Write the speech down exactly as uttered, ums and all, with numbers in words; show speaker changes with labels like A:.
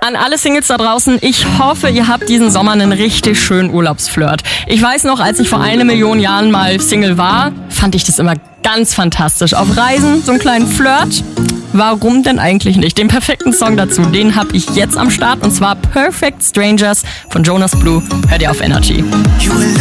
A: An alle Singles da draußen, ich hoffe, ihr habt diesen Sommer einen richtig schönen Urlaubsflirt. Ich weiß noch, als ich vor eine Million Jahren mal Single war, fand ich das immer ganz fantastisch. Auf Reisen, so einen kleinen Flirt. Warum denn eigentlich nicht? Den perfekten Song dazu, den habe ich jetzt am Start, und zwar Perfect Strangers von Jonas Blue. Hört ihr auf Energy.